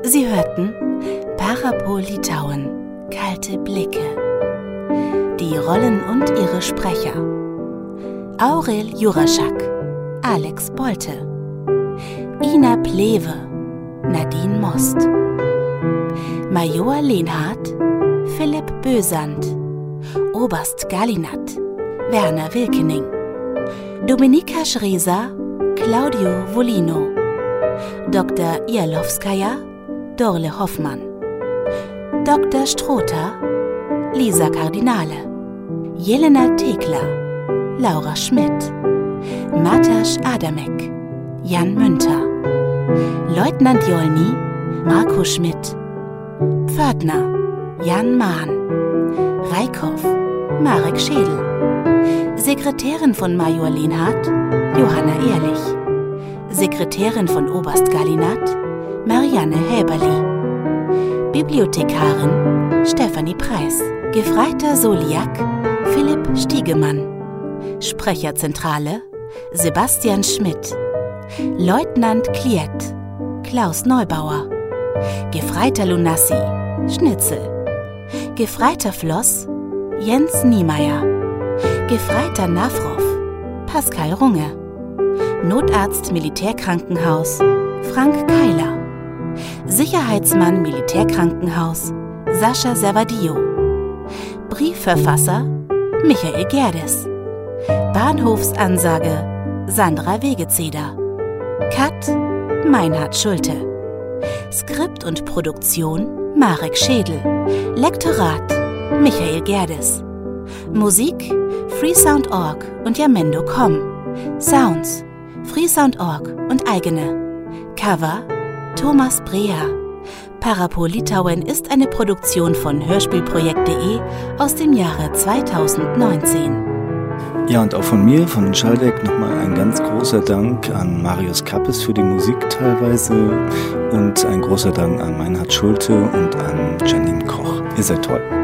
Sie hörten Parapo Litauen, kalte Blicke. Die Rollen und ihre Sprecher: Aurel Juraschak, Alex Bolte, Ina Plewe, Nadine Most, Major Lenhardt, Philipp Bösand, Oberst Galinat, Werner Wilkening, Dominika Schreser, Claudio Volino, Dr. Ialowskaja, Dorle Hoffmann, Dr. Strother, Lisa Kardinale, Jelena Thekla, Laura Schmidt, Matasch Adamek, Jan Münter, Leutnant Jolny, Marco Schmidt, Pförtner, Jan Mahn, Reikhoff, Marek Schädel, Sekretärin von Major Lenhardt, Johanna Ehrlich, Sekretärin von Oberst Galinat, Marianne Häberli, Bibliothekarin Stefanie Preis, Gefreiter Soliak, Philipp Stiegemann, Sprecherzentrale Sebastian Schmidt, Leutnant Kliet, Klaus Neubauer, Gefreiter Lunassi, Schnitzel, Gefreiter Floss, Jens Niemeyer, Gefreiter Nafrov, Pascal Runge, Notarzt Militärkrankenhaus, Frank Keiler, Sicherheitsmann Militärkrankenhaus, Sascha Servadio, Briefverfasser Michael Gerdes, Bahnhofsansage Sandra Wegezeder, Cut Meinhard Schulte, Skript und Produktion Marek Schädel, Lektorat Michael Gerdes, Musik Freesound.org und Jamendo.com, Sounds Freesound.org und eigene, Cover Thomas Breher. Parapo Litauen ist eine Produktion von hörspielprojekt.de aus dem Jahre 2019. Ja, und auch von mir, von Schaldeck, nochmal ein ganz großer Dank an Marius Kappes für die Musik teilweise und ein großer Dank an Meinhard Schulte und an Janine Koch. Ihr seid toll.